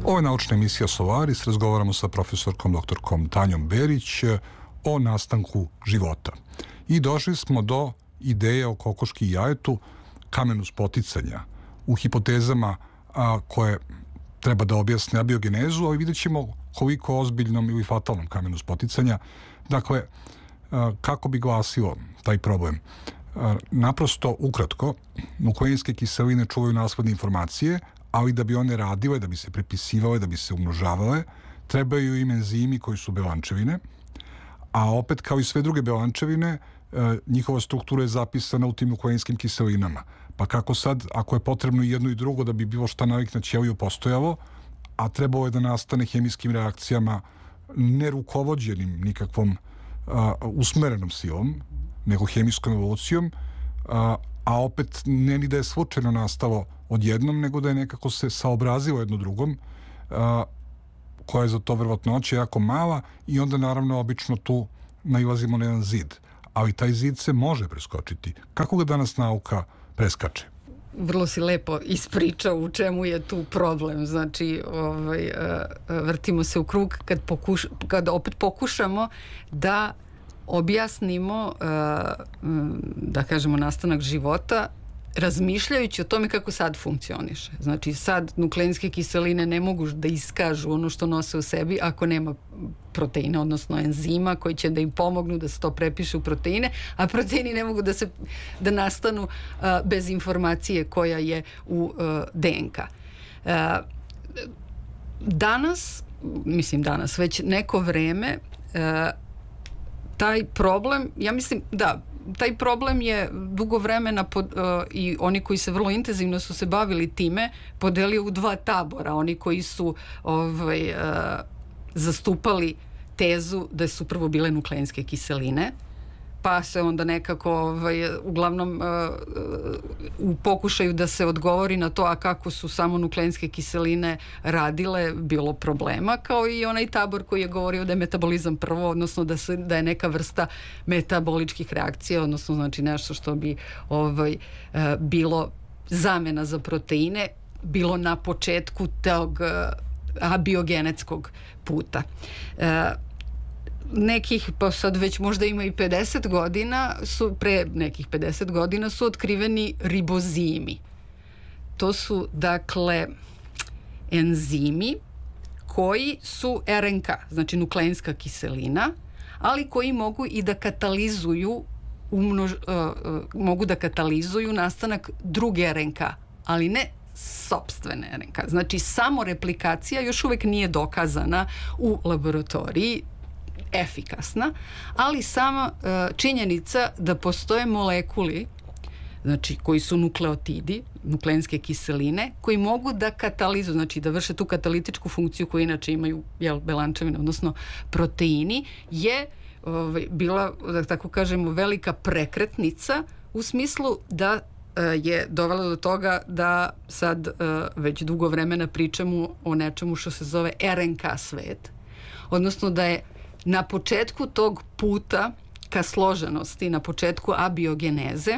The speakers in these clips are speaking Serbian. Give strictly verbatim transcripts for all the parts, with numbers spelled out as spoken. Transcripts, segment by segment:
Ovo je naučna emisija Solaris, razgovaramo sa profesorkom doktorkom Tanjom Berić o nastanku života. I došli smo do ideje o kokoški i jajetu, kamenu spoticanja, u hipotezama a, koje treba da objasne abiogenezu, ali vidjet ćemo koliko ozbiljnom ili fatalnom kamenu spoticanja. Dakle, a, kako bi glasilo taj problem? A, naprosto, ukratko, nukleinske kiseline čuvaju nasledne informacije, ali da bi one radile, da bi se prepisivale, da bi se umnožavale, trebaju im enzimi koji su belančevine, a opet kao i sve druge belančevine, njihova struktura je zapisana u tim nukleinskim kiselinama. Pa kako sad, ako je potrebno i jedno i drugo da bi bilo šta nalik na ćeliju postojalo, a trebalo je da nastane hemijskim reakcijama ne rukovođenim nikakvom a, usmerenom silom, nego hemijskom evolucijom, a, a opet ne ni da je slučajno nastalo odjednom, nego da je nekako se saobrazilo jedno drugom, a, koja je za to verovatnoća jako mala i onda naravno obično tu nailazimo na jedan zid. Ali taj zid se može preskočiti. Kako ga danas nauka preskače? Vrlo si lepo ispričao u čemu je tu problem. Znači, ovaj, vrtimo se u krug kad, pokuš, kad opet pokušamo da objasnimo, da kažemo, nastanak života razmišljajući o tome kako sad funkcioniše. Znači, sad nukleinske kiseline ne mogu da iskažu ono što nose u sebi ako nema proteina, odnosno enzima koji će da im pomognu da se to prepiše u proteine, a proteini ne mogu da se da nastanu uh, bez informacije koja je u uh, D N K. Uh, danas, mislim danas, već neko vreme uh, taj problem, ja mislim, da, taj problem je dugo vremena pod, uh, i oni koji se vrlo intenzivno su se bavili time podelio u dva tabora. Oni koji su ovaj, uh, zastupali tezu da su prvo bile nukleinske kiseline, pa se onda nekako ovaj, uglavnom uh, u pokušaju da se odgovori na to a kako su samo nukleinske kiseline radile, bilo problema, kao i onaj tabor koji je govorio da je metabolizam prvo, odnosno da, se, da je neka vrsta metaboličkih reakcija, odnosno znači nešto što bi ovaj, uh, bilo zamena za proteine, bilo na početku tog uh, abiogenetskog puta. Uh, nekih, pa sad već možda ima i pedeset godina, su, pre nekih pedeset godina su otkriveni ribozimi. To su, dakle, enzimi koji su R N K, znači nukleinska kiselina, ali koji mogu i da katalizuju umnož, uh, uh, mogu da katalizuju nastanak druge R N K, ali ne sopstvene R N K. Znači, samo replikacija još uvek nije dokazana u laboratoriji, efikasna, ali sama uh, činjenica da postoje molekuli, znači koji su nukleotidi, nukleinske kiseline, koji mogu da katalizuju, znači da vrše tu katalitičku funkciju koju inače imaju jel, belančevine, odnosno proteini, je ovaj, bila, da tako kažemo, velika prekretnica u smislu da uh, je dovela do toga da sad uh, već dugo vremena pričamo o nečemu što se zove R N K svet, odnosno da je na početku tog puta ka složenosti, na početku abiogeneze,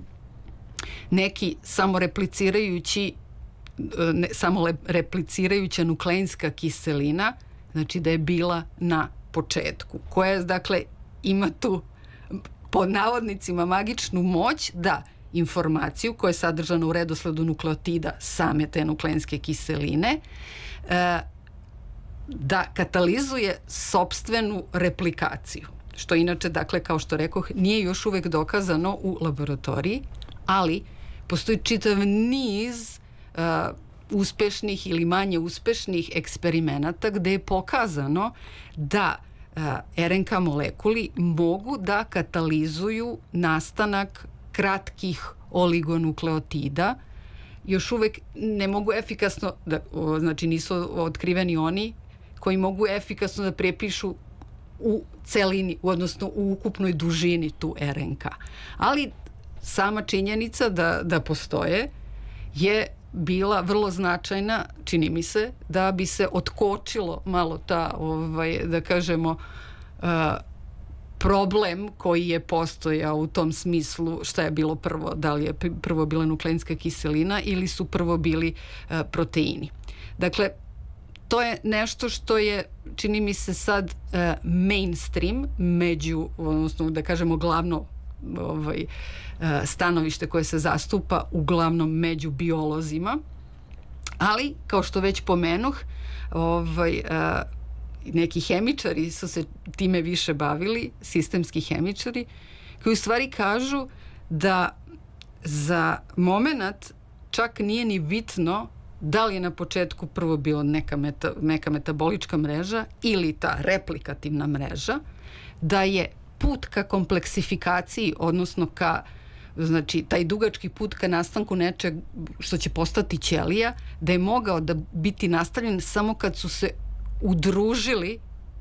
neki samoreplicirajući, ne, samo replicirajuća nukleinska kiselina, znači da je bila na početku, koja, dakle, ima tu pod navodnicima magičnu moć da informaciju koja je sadržana u redosledu nukleotida same te nukleinske kiseline e, da katalizuje sopstvenu replikaciju. Što inače, dakle, kao što rekoh, nije još uvek dokazano u laboratoriji, ali postoji čitav niz uh, uspešnih ili manje uspešnih eksperimenata gde je pokazano da uh, R N K molekuli mogu da katalizuju nastanak kratkih oligonukleotida. Još uvek ne mogu efikasno, da, o, znači nisu otkriveni oni koji mogu efikasno da prepišu u celini, odnosno u ukupnoj dužini tu R N K. Ali sama činjenica da, da postoje je bila vrlo značajna, čini mi se, da bi se otkočilo malo ta, ovaj, da kažemo, uh, problem koji je postojao u tom smislu šta je bilo prvo, da li je prvo bila nukleinska kiselina ili su prvo bili uh, proteini. Dakle, to je nešto što je, čini mi se sad, uh, mainstream među, odnosno da kažemo glavno ovaj, uh, stanovište koje se zastupa uglavnom među biolozima, ali kao što već pomenuh, ovaj, uh, neki hemičari su se time više bavili, sistemski hemičari, koji u stvari kažu da za moment čak nije ni bitno da li je na početku prvo bilo neka, meta, neka metabolička mreža ili ta replikativna mreža, da je put ka kompleksifikaciji, odnosno ka, znači taj dugački put ka nastanku nečeg što će postati ćelija, da je mogao da biti nastavljen samo kad su se udružili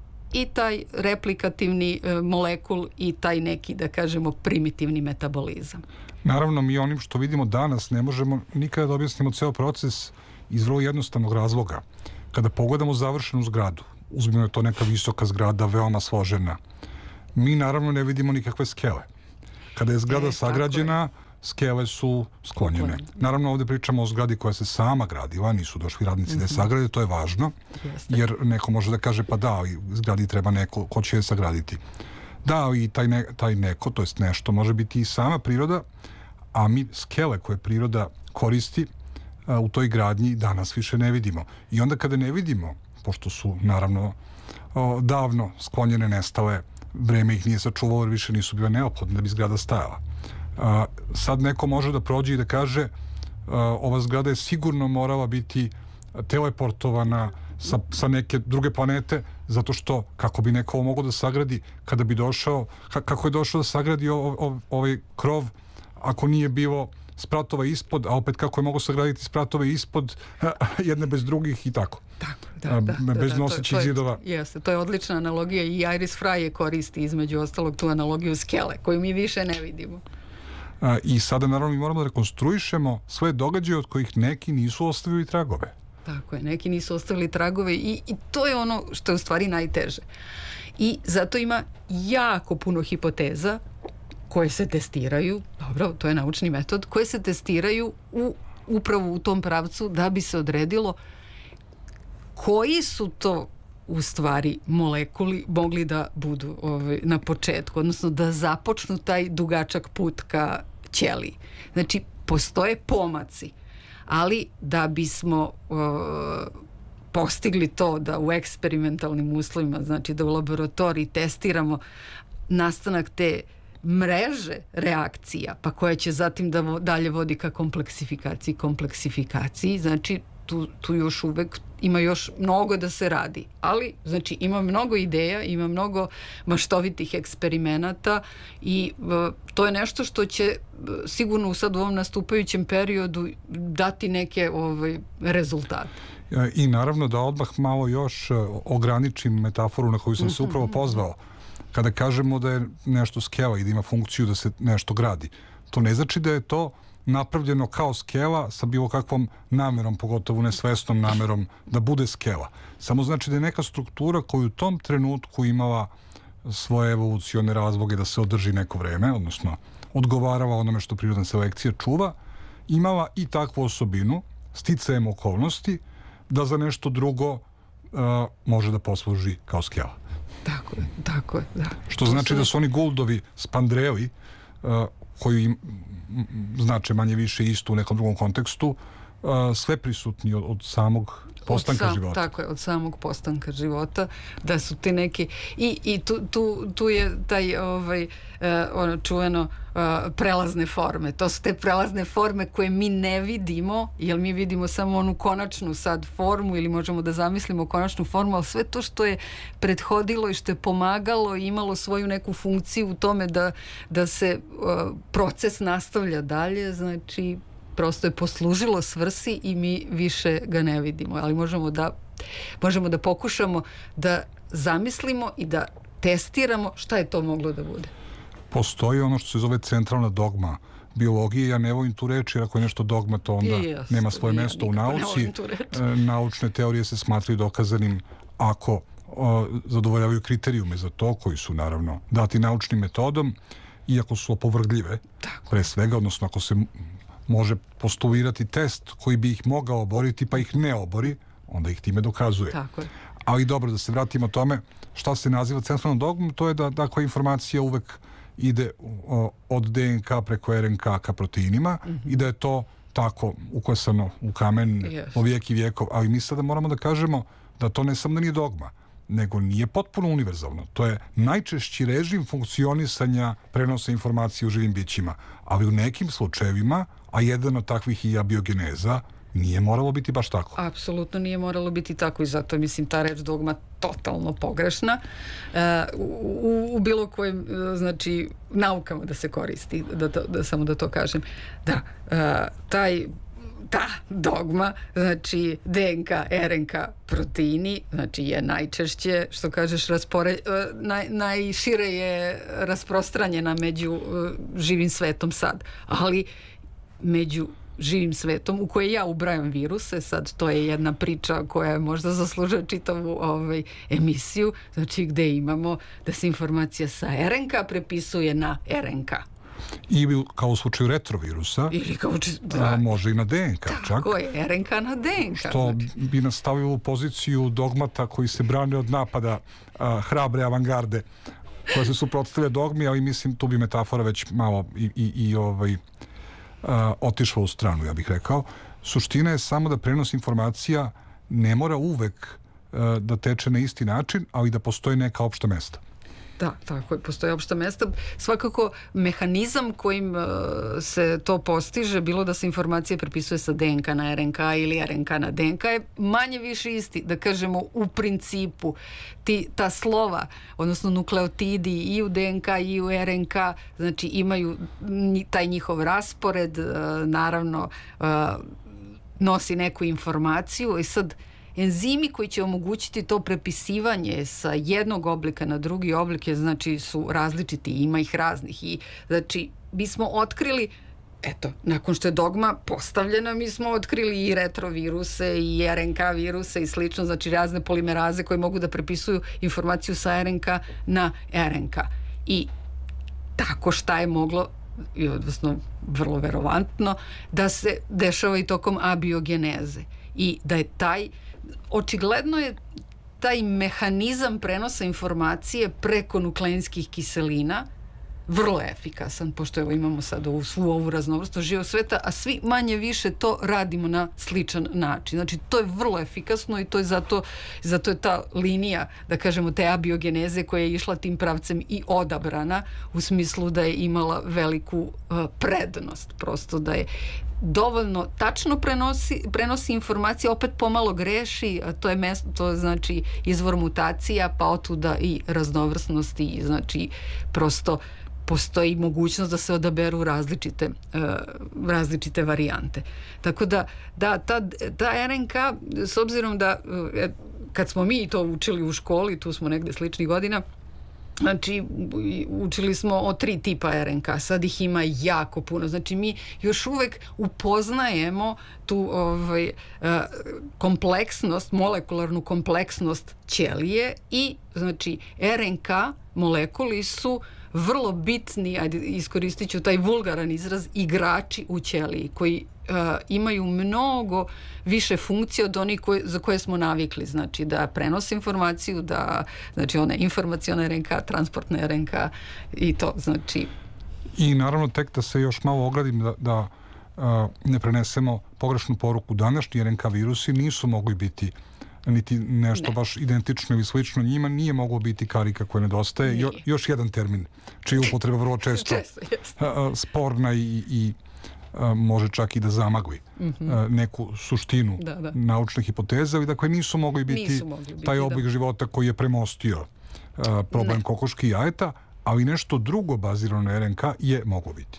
i taj replikativni e, molekul i taj neki, da kažemo, primitivni metabolizam. Naravno, mi onim što vidimo danas ne možemo nikada da objasnimo ceo proces iz vrlo jednostavnog razloga. Kada pogledamo završenu zgradu, uzmimo je to neka visoka zgrada, veoma složena, mi naravno ne vidimo nikakve skele. Kada je zgrada e, sagrađena, skele su sklonjene. Naravno, ovdje pričamo o zgradi koja se sama gradila, nisu došli radnici mm-hmm. da je sagrade, to je važno, jer neko može da kaže, pa da, ali zgradi treba neko ko će je sagraditi. Da, i taj, ne, taj neko, to jest nešto, može biti i sama priroda, a mi skele koje priroda koristi a, u toj gradnji danas više ne vidimo. I onda kada ne vidimo, pošto su naravno o, davno sklonjene, nestale, vreme ih nije sačuvalo jer više nisu bile neophodne da bi zgrada stajala. A, sad neko može da prođe i da kaže a, ova zgrada je sigurno morala biti teleportovana sa, sa neke druge planete, zato što kako bi neko mogao da sagradi kada bi došao, kako je došao da sagradi o, o, ovaj krov ako nije bilo spratova ispod, a opet kako je mogo sagraditi spratove ispod jedne bez drugih i tako. Tako, da, da, bez da, nosećih zidova. Jeste, to je odlična analogija i Iris Fry je koristi između ostalog tu analogiju skele, koju mi više ne vidimo. A, I sada naravno mi moramo da rekonstruišemo sve događaje od kojih neki nisu ostavili tragove. Tako je, neki nisu ostavili tragove i, i to je ono što je u stvari najteže. I zato ima jako puno hipoteza koje se testiraju, dobro, to je naučni metod, koje se testiraju u, upravo u tom pravcu da bi se odredilo koji su to u stvari molekuli mogli da budu ovaj, na početku, odnosno da započnu taj dugačak put ka ćeliji. Znači, postoje pomaci, ali da bismo uh, postigli to da u eksperimentalnim uslovima, znači da u laboratoriji testiramo nastanak te mreže reakcija, pa koja će zatim da vo, dalje vodi ka kompleksifikaciji, kompleksifikaciji, znači tu, tu još uvek ima još mnogo da se radi, ali znači ima mnogo ideja, ima mnogo maštovitih eksperimenata i uh, to je nešto što će uh, sigurno sad u ovom nastupajućem periodu dati neke ovaj, rezultate. I naravno da odmah malo još ograničim metaforu na koju sam se upravo pozvao. Kada kažemo da je nešto skela i da ima funkciju da se nešto gradi, to ne znači da je to napravljeno kao skela sa bilo kakvom namerom, pogotovo nesvesnom namerom da bude skela. Samo znači da je neka struktura koju u tom trenutku imala svoje evolucione razloge da se održi neko vreme, odnosno odgovarava onome što prirodna selekcija čuva, imala i takvu osobinu, sticajem okolnosti, da za nešto drugo uh, može da posluži kao skela. Tako je, tako je, da. Što znači su... da su oni Gouldovi spandreli, uh, koji im znače manje više isto u nekom drugom kontekstu, uh, sve prisutni od, od samog postanka sam, života. Tako je, od samog postanka života, da su ti neki i, i tu, tu, tu je taj ovaj, uh, ono čuveno uh, prelazne forme. To su te prelazne forme koje mi ne vidimo, jer mi vidimo samo onu konačnu sad formu ili možemo da zamislimo konačnu formu, ali sve to što je prethodilo i što je pomagalo i imalo svoju neku funkciju u tome da, da se uh, proces nastavlja dalje, znači prosto je poslužilo svrsi i mi više ga ne vidimo, ali možemo da možemo da pokušamo da zamislimo i da testiramo šta je to moglo da bude. Postoji ono što se zove centralna dogma biologije, ja ne volim tu reč, jer ako je nešto dogma, to onda yes, nema svoje mesto u nauci. Naučne teorije se smatraju dokazanim ako o, zadovoljavaju kriterijume za to, koji su naravno dati naučnim metodom, iako su opovrgljive, tako, pre svega, odnosno ako se može postulirati test koji bi ih mogao oboriti, pa ih ne obori, onda ih time dokazuje. Tako je. Ali dobro, da se vratimo tome šta se naziva centralnom dogmom, to je da dakle informacija uvek ide o, od D N K preko R N K ka proteinima mm-hmm. i da je to tako uklesano u kamen yes. po vijek i vijekov. Ali mi sada moramo da kažemo da to ne samo da nije dogma, nego nije potpuno univerzalno. To je najčešći režim funkcionisanja prenosa informacije u živim bićima. Ali u nekim slučajevima, a jedan od takvih i abiogeneza, nije moralo biti baš tako. Apsolutno nije moralo biti tako i zato mislim ta reč dogma totalno pogrešna e, u, u bilo kojem znači naukama da se koristi da, to, da samo da to kažem da e, taj ta dogma, znači D N K, R N K, proteini, znači je najčešće, što kažeš, raspore, naj, najšire je rasprostranjena među živim svetom sad, ali među živim svetom u koje ja ubrajam viruse, sad to je jedna priča koja možda zaslužuje čitavu ovaj, emisiju, znači gde imamo da se informacija sa R N K prepisuje na R N K. Ili kao u slučaju retrovirusa, ili kao či, da. a može i na D N K tako čak. Tako je, R N K na D N K. Što znači bi nas stavilo u poziciju dogmata koji se brane od napada a, hrabre avangarde koja se suprotstavlja dogmi, ali mislim tu bi metafora već malo i, i, i ovaj a, otišla u stranu, ja bih rekao. Suština je samo da prenos informacija ne mora uvek a, da teče na isti način, ali da postoji neka opšta mesta. Da, tako je, postoje opšta mesta. Svakako, mehanizam kojim uh, se to postiže, bilo da se informacija prepisuje sa D N K na R N K ili R N K na D N K, je manje više isti, da kažemo, u principu. Ti, ta slova, odnosno nukleotidi i u D N K i u R N K, znači imaju taj njihov raspored, uh, naravno, uh, nosi neku informaciju i sad enzimi koji će omogućiti to prepisivanje sa jednog oblika na drugi oblik je, znači su različiti, ima ih raznih i znači mi smo otkrili, eto, nakon što je dogma postavljena, mi smo otkrili i retroviruse i R N K viruse i slično, znači razne polimeraze koje mogu da prepisuju informaciju sa R N K na R N K i tako šta je moglo i odnosno vrlo verovatno da se dešava i tokom abiogeneze i da je taj očigledno je taj mehanizam prenosa informacije preko nukleinskih kiselina vrlo efikasan, pošto evo imamo sad ovu, svu ovu raznovrsnost živog sveta, a svi manje više to radimo na sličan način. Znači, to je vrlo efikasno i to je zato, zato je ta linija, da kažemo, te abiogeneze koja je išla tim pravcem i odabrana u smislu da je imala veliku uh, prednost. Prosto da je dovoljno tačno prenosi, prenosi informacije, opet pomalo greši, a to je mesto, to je znači izvor mutacija, pa otuda i raznovrsnosti i znači prosto postoji mogućnost da se odaberu različite, uh, različite varijante. Tako da, da ta, ta R N K, s obzirom da uh, kad smo mi to učili u školi, tu smo negde sličnih godina, znači učili smo o tri tipa R N K, sad ih ima jako puno, znači mi još uvek upoznajemo tu ovaj, kompleksnost, molekularnu kompleksnost ćelije i znači R N K molekuli su vrlo bitni, ajde iskoristit ću taj vulgaran izraz, igrači u ćeliji koji uh, imaju mnogo više funkcije od onih koje, za koje smo navikli, znači da prenose informaciju, da znači one informacione R N K, transportne R N K i to znači. I naravno tek da se još malo ogradim da, da uh, ne prenesemo pogrešnu poruku, današnji R N K virusi nisu mogli biti niti nešto ne. baš identično ili slično njima, nije moglo biti karika koja nedostaje. Jo, još jedan termin, čiji upotreba vrlo često, često a, sporna i, i a, može čak i da zamagli mm-hmm. a, neku suštinu da, da. naučne hipoteze, ali dakle nisu mogli biti, nisu mogli biti taj oblik da. života koji je premostio a, problem ne. kokoški i jajeta, ali nešto drugo bazirano na R N K je moglo biti.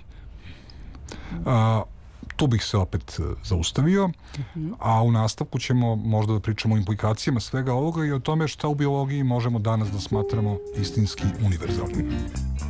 A, Tu bih se opet zaustavio, uh-huh. a u nastavku ćemo možda da pričamo o implikacijama svega ovoga i o tome šta u biologiji možemo danas da smatramo istinski univerzalnim.